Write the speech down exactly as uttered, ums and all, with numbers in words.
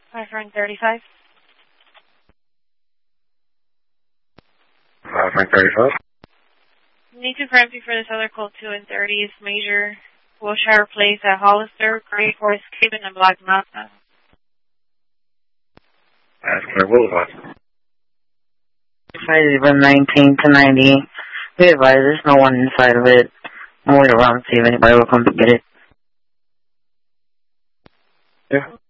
five Frank thirty-five. five Frank thirty-five. Need to confirm you for this other call two and thirty is Major Wilshire Place at Hollister, Great Horse Cabin, and Black Mountain. That's Claire Boulevard. five nineteen to ninety. Be advised, there's no one inside of it. I'll wait around and see if anybody will come to get it. Yeah.